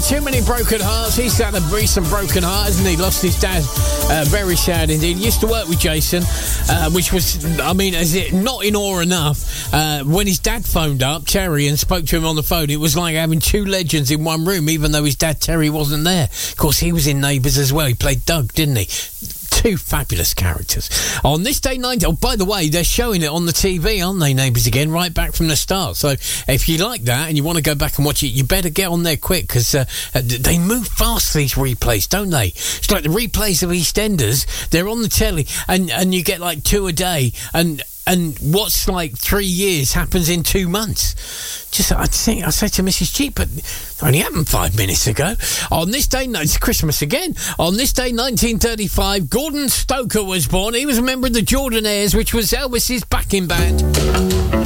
Too Many Broken Hearts. He's had a recent broken heart, hasn't he? Lost his dad. Very sad indeed. Used to work with Jason, which was, I mean, is it not in awe enough? When his dad phoned up, Terry, and spoke to him on the phone, it was like having two legends in one room, even though his dad, Terry, wasn't there. Of course, he was in Neighbours as well. He played Doug, didn't he? Two fabulous characters. On this day 90, oh, by the way, they're showing it on the TV, aren't they, Neighbours again, right back from the start. So if you like that and you want to go back and watch it, you better get on there quick, because they move fast, these replays, don't they? It's like the replays of EastEnders, they're on the telly, and you get like 2 a day, and what's like 3 years happens in 2 months. I said to Mrs. G, but it only happened 5 minutes ago. On this day, no, it's Christmas again. On this day, 1935, Gordon Stoker was born. He was a member of the Jordanaires, which was Elvis's backing band.